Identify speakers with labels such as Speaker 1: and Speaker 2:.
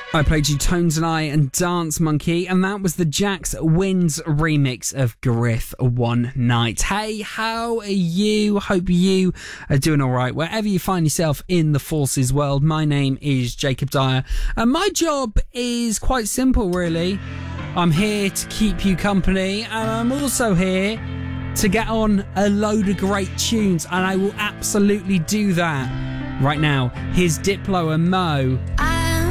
Speaker 1: I played you Tones and I and Dance Monkey, and that was the Jax Wins remix of Griff One Night. Hey, how are you? Hope you are doing all right wherever you find yourself in the Forces world. My name is Jacob Dyer, and my job is quite simple, really. I'm here to keep you company, and I'm also here to get on a load of great tunes, and I will absolutely do that. Right now, here's Diplo and Mo